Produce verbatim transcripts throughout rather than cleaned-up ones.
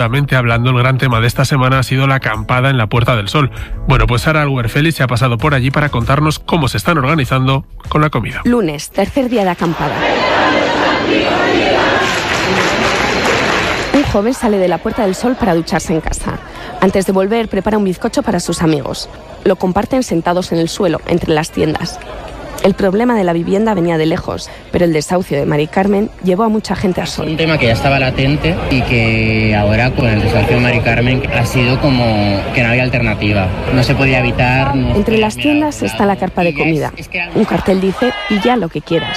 Hablando, el gran tema de esta semana ha sido la acampada en la Puerta del Sol. Bueno, pues Sara Alguerfeli se ha pasado por allí para contarnos cómo se están organizando con la comida. Lunes, tercer día de acampada. Un joven sale de la Puerta del Sol para ducharse en casa. Antes de volver, prepara un bizcocho para sus amigos. Lo comparten sentados en el suelo, entre las tiendas. El problema de la vivienda venía de lejos, pero el desahucio de Mari Carmen llevó a mucha gente a Sol. Un tema que ya estaba latente y que ahora con el desahucio de Mari Carmen ha sido como que no había alternativa. No se podía evitar. No Entre las tiendas está la carpa de comida. Un cartel dice, pilla lo que quieras.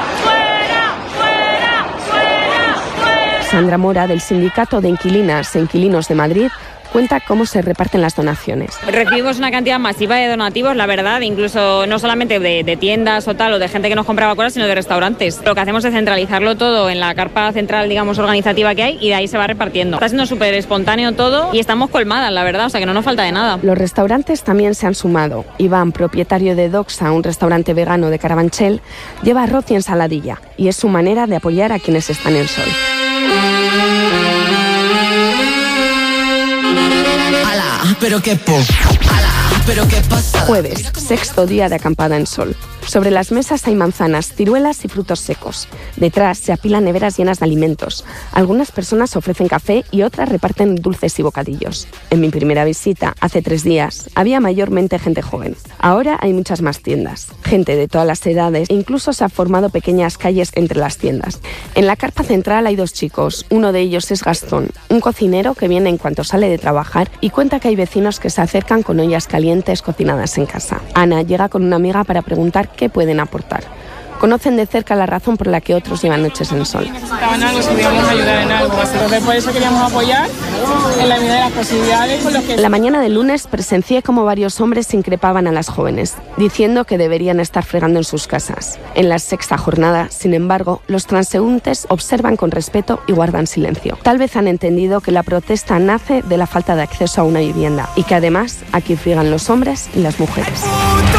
Sandra Mora, del Sindicato de Inquilinas e Inquilinos de Madrid, cuenta cómo se reparten las donaciones. Recibimos una cantidad masiva de donativos, la verdad, incluso no solamente de, de tiendas o tal, o de gente que nos compraba cosas, sino de restaurantes. Lo que hacemos es centralizarlo todo en la carpa central, digamos, organizativa que hay, y de ahí se va repartiendo. Está siendo súper espontáneo todo y estamos colmadas, la verdad, o sea que no nos falta de nada. Los restaurantes también se han sumado. Iván, propietario de Doxa, un restaurante vegano de Carabanchel, lleva arroz y ensaladilla, y es su manera de apoyar a quienes están en Sol. Pero qué po. Pero qué pasa. Jueves, sexto día de acampada en Sol. Sobre las mesas hay manzanas, ciruelas y frutos secos. Detrás se apilan neveras llenas de alimentos. Algunas personas ofrecen café y otras reparten dulces y bocadillos. En mi primera visita, hace tres días, había mayormente gente joven. Ahora hay muchas más tiendas, gente de todas las edades, e incluso se han formado pequeñas calles entre las tiendas. En la carpa central hay dos chicos. Uno de ellos es Gastón, un cocinero que viene en cuanto sale de trabajar y cuenta que hay vecinos que se acercan con ollas calientes cocinadas en casa. Ana llega con una amiga para preguntar qué pueden aportar. Conocen de cerca la razón por la que otros llevan noches en Sol. Necesitaban algo, si podíamos ayudar en algo. Entonces, por eso queríamos apoyar en la medida de las posibilidades. Con los que... La mañana del lunes presencié cómo varios hombres increpaban a las jóvenes, diciendo que deberían estar fregando en sus casas. En la sexta jornada, sin embargo, los transeúntes observan con respeto y guardan silencio. Tal vez han entendido que la protesta nace de la falta de acceso a una vivienda y que además aquí friegan los hombres y las mujeres.